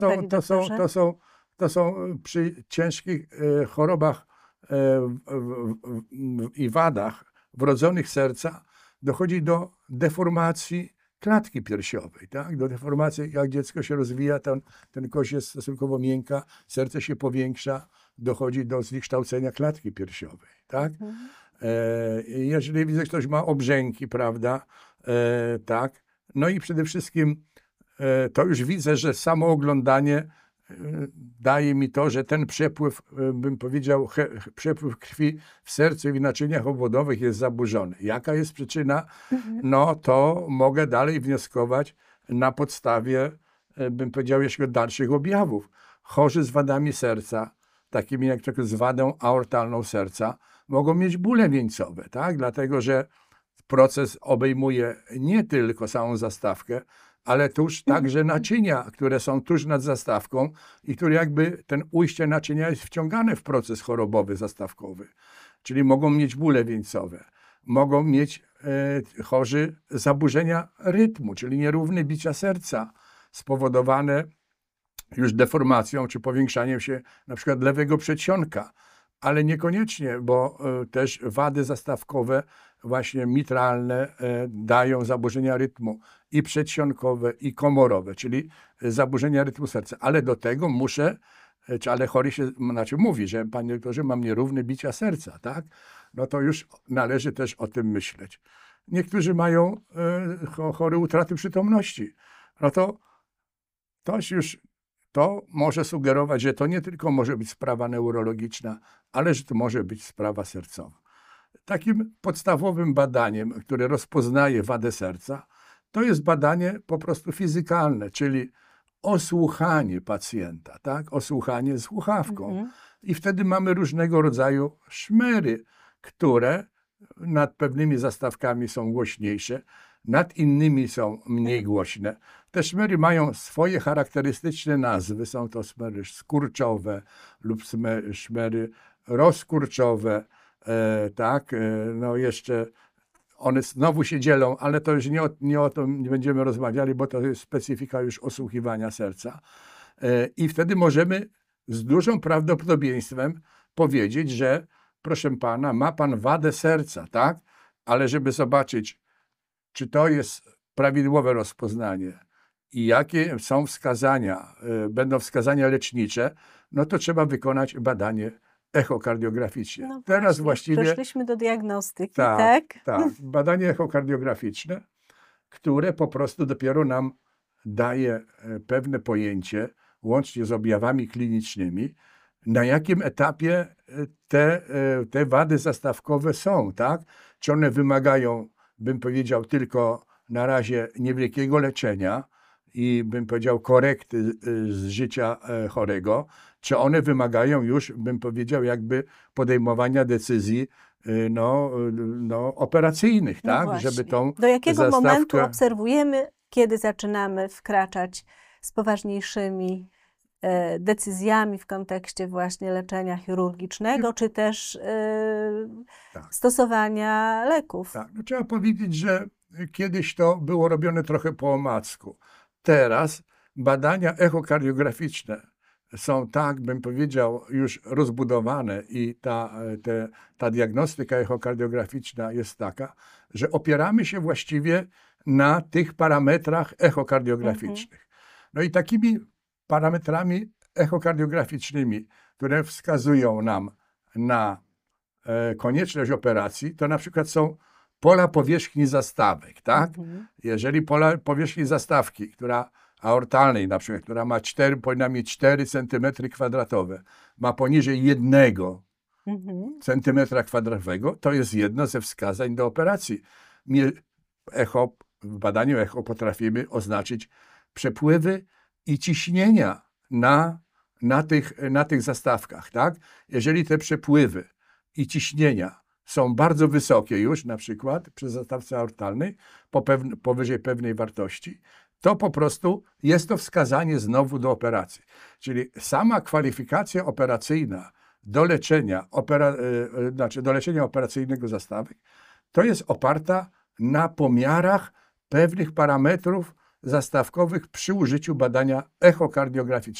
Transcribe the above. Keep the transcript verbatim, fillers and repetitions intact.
To, panie to, są, doktorze? to, są, to są przy ciężkich e, chorobach e, w, w, w, i wadach wrodzonych serca dochodzi do deformacji klatki piersiowej, tak? Do deformacji, jak dziecko się rozwija, ten, ten kość jest stosunkowo miękka, serce się powiększa, dochodzi do zniekształcenia klatki piersiowej, tak? Mhm. E, jeżeli widzę, że ktoś ma obrzęki, prawda, e, tak? No i przede wszystkim e, to już widzę, że samo oglądanie e, daje mi to, że ten przepływ, e, bym powiedział, he, przepływ krwi w sercu i w naczyniach obwodowych jest zaburzony. Jaka jest przyczyna? Mhm. No to mogę dalej wnioskować na podstawie, e, bym powiedział, jeszcze dalszych objawów. Chorzy z wadami serca, takimi jak tylko z wadą aortalną serca, mogą mieć bóle wieńcowe, tak? Dlatego, że proces obejmuje nie tylko samą zastawkę, ale tuż także naczynia, które są tuż nad zastawką i które jakby ten ujście naczynia jest wciągane w proces chorobowy zastawkowy. Czyli mogą mieć bóle wieńcowe, mogą mieć e, chorzy zaburzenia rytmu, czyli nierówne bicia serca spowodowane już deformacją czy powiększaniem się na przykład lewego przedsionka, ale niekoniecznie, bo y, też wady zastawkowe, właśnie mitralne, y, dają zaburzenia rytmu i przedsionkowe, i komorowe, czyli zaburzenia rytmu serca. Ale do tego muszę, y, czy ale chory się, znaczy mówi, że panie doktorze, mam nierówne bicia serca, tak? No to już należy też o tym myśleć. Niektórzy mają y, chory utraty przytomności. No to ktoś już to może sugerować, że to nie tylko może być sprawa neurologiczna, ale że to może być sprawa sercowa. Takim podstawowym badaniem, które rozpoznaje wadę serca, to jest badanie po prostu fizykalne, czyli osłuchanie pacjenta, tak? Osłuchanie słuchawką. Mhm. I wtedy mamy różnego rodzaju szmery, które nad pewnymi zastawkami są głośniejsze, nad innymi są mniej głośne. Te szmery mają swoje charakterystyczne nazwy. Są to szmery skurczowe lub szmery rozkurczowe, e, tak, e, no jeszcze one znowu się dzielą, ale to już nie o, nie o tym nie będziemy rozmawiali, bo to jest specyfika już osłuchiwania serca. E, I wtedy możemy z dużym prawdopodobieństwem powiedzieć, że proszę pana, ma pan wadę serca, tak, ale żeby zobaczyć, czy to jest prawidłowe rozpoznanie i jakie są wskazania, y, będą wskazania lecznicze, no to trzeba wykonać badanie echokardiograficzne. No Teraz właśnie, właściwie przeszliśmy do diagnostyki, tak, tak? tak, badanie echokardiograficzne, które po prostu dopiero nam daje e, pewne pojęcie, łącznie z objawami klinicznymi, na jakim etapie e, te, e, te wady zastawkowe są, tak? Czy one wymagają, bym powiedział, tylko na razie niewielkiego leczenia i bym powiedział korekty e, z życia e, chorego, czy one wymagają już, bym powiedział, jakby podejmowania decyzji e, no, e, no, operacyjnych, No tak? właśnie. Żeby tą Do jakiego zastawkę... momentu obserwujemy, kiedy zaczynamy wkraczać z poważniejszymi e, decyzjami w kontekście właśnie leczenia chirurgicznego, czy też e, Tak. stosowania leków? Tak, no trzeba powiedzieć, że kiedyś to było robione trochę po omacku. Teraz badania echokardiograficzne są tak, bym powiedział, już rozbudowane i ta, te, ta diagnostyka echokardiograficzna jest taka, że opieramy się właściwie na tych parametrach echokardiograficznych. No i takimi parametrami echokardiograficznymi, które wskazują nam na e, konieczność operacji, to na przykład są pola powierzchni zastawek, tak? Mhm. Jeżeli pola powierzchni zastawki, która aortalnej na przykład, która ma cztery, powinna mieć cztery centymetry kwadratowe, ma poniżej jednego Mhm. centymetra kwadratowego, to jest jedno ze wskazań do operacji. My echo, w badaniu echo potrafimy oznaczyć przepływy i ciśnienia na, na, tych, na tych zastawkach, tak? Jeżeli te przepływy i ciśnienia są bardzo wysokie już, na przykład przy zastawce aortalnej, po pewne, powyżej pewnej wartości, to po prostu jest to wskazanie znowu do operacji. Czyli sama kwalifikacja operacyjna do leczenia, opera, yy, znaczy do leczenia operacyjnego zastawek, to jest oparta na pomiarach pewnych parametrów zastawkowych przy użyciu badania echokardiograficznego.